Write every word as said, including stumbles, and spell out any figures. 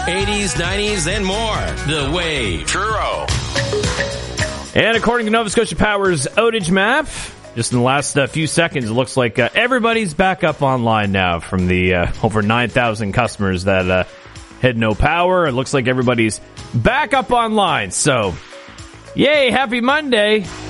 eighties, nineties, and more. The Wave. Truro. And according to Nova Scotia Power's outage map, just in the last uh, few seconds, it looks like uh, everybody's back up online now from the uh, over nine thousand customers that uh, had no power. It looks like everybody's back up online. So, yay, happy Monday.